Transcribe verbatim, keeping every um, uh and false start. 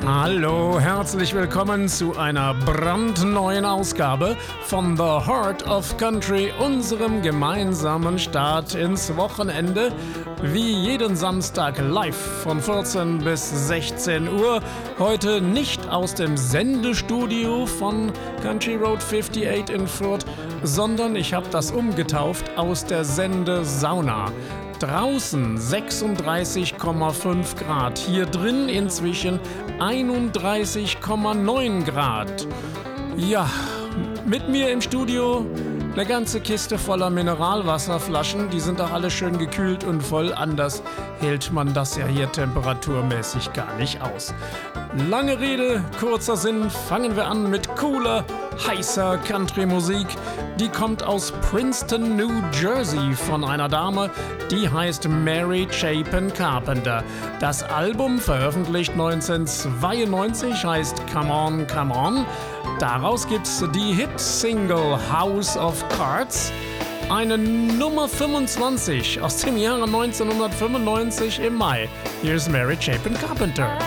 Hallo, herzlich willkommen zu einer brandneuen Ausgabe von The Heart of Country, unserem gemeinsamen Start ins Wochenende. Wie jeden Samstag live von vierzehn bis sechzehn Uhr. Heute nicht aus dem Sendestudio von Country Road achtundfünfzig in Fürth, sondern ich habe das umgetauft aus der Sendesauna. Draußen sechsunddreißig Komma fünf Grad, hier drin inzwischen einunddreißig Komma neun Grad. Ja, mit mir im Studio eine ganze Kiste voller Mineralwasserflaschen, die sind auch alle schön gekühlt und voll, anders hält man das ja hier temperaturmäßig gar nicht aus. Lange Rede, kurzer Sinn, fangen wir an mit cooler, heißer Country-Musik. Die kommt aus Princeton, New Jersey von einer Dame, die heißt Mary Chapin Carpenter. Das Album, veröffentlicht neunzehnhundertzweiundneunzig, heißt Come On, Come On. Daraus gibt's die Hit-Single House of Cards, eine Nummer fünfundzwanzig aus dem Jahre neunzehnhundertfünfundneunzig im Mai. Hier ist Mary Chapin Carpenter.